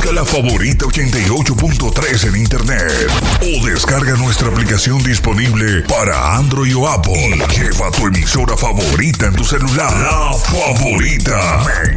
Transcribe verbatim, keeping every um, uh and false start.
Busca La Favorita ochenta y ocho punto tres en internet o descarga nuestra aplicación disponible para Android o Apple. Lleva tu emisora favorita en tu celular. La Favorita.